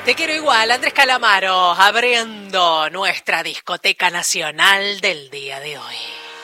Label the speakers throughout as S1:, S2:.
S1: Te quiero igual, Andrés Calamaro, abriendo nuestra discoteca nacional del día de hoy.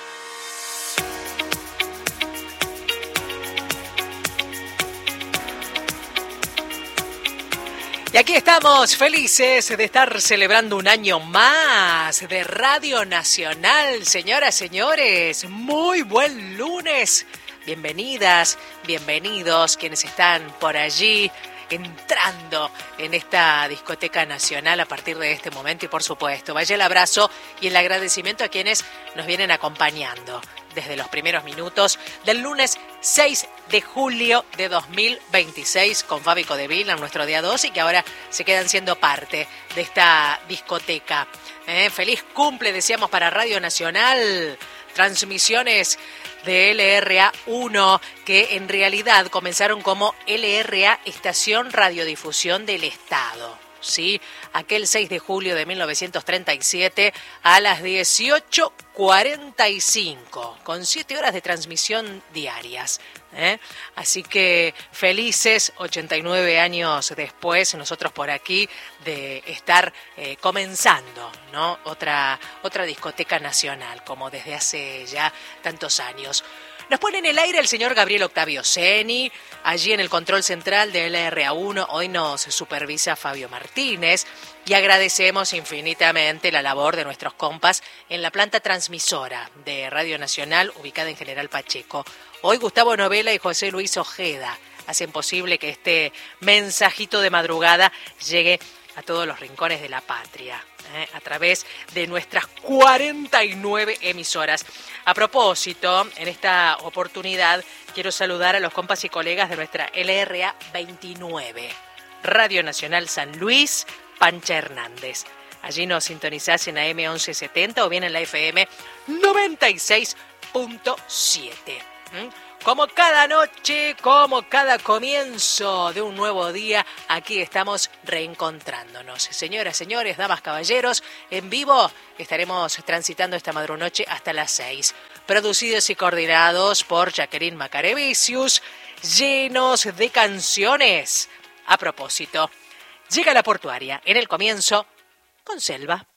S1: Y aquí estamos, felices de estar celebrando un año más de Radio Nacional. Señoras, señores, muy buen lunes. Bienvenidas, bienvenidos quienes están por allí entrando en esta discoteca nacional a partir de este momento. Y por supuesto, vaya el abrazo y el agradecimiento a quienes nos vienen acompañando desde los primeros minutos del lunes 6 de julio de 2026 con Fabi Codevil en nuestro día 2 y que ahora se quedan siendo parte de esta discoteca. Feliz cumple, decíamos, para Radio Nacional. Transmisiones de LRA 1 que en realidad comenzaron como LRA Estación Radiodifusión del Estado. ¿Sí? Aquel 6 de julio de 1937 a las 18:45, con 7 horas de transmisión diarias. Así que felices 89 años después, nosotros por aquí, de estar comenzando, ¿no? Otra discoteca nacional, como desde hace ya tantos años. Nos pone en el aire el señor Gabriel Octavio Seni, allí en el control central de LRA1, hoy nos supervisa Fabio Martínez y agradecemos infinitamente la labor de nuestros compas en la planta transmisora de Radio Nacional ubicada en General Pacheco. Hoy Gustavo Novela y José Luis Ojeda hacen posible que este mensajito de madrugada llegue a todos los rincones de la patria, a través de nuestras 49 emisoras. A propósito, en esta oportunidad quiero saludar a los compas y colegas de nuestra LRA 29, Radio Nacional San Luis, Pancha Hernández. Allí nos sintonizás en AM 1170 o bien en la FM 96.7. Como cada noche, como cada comienzo de un nuevo día, aquí estamos reencontrándonos. Señoras, señores, damas, caballeros, en vivo estaremos transitando esta madrunoche hasta las 6. Producidos y coordinados por Jacqueline Macarevicius, llenos de canciones. A propósito, llega la portuaria en el comienzo con Selva.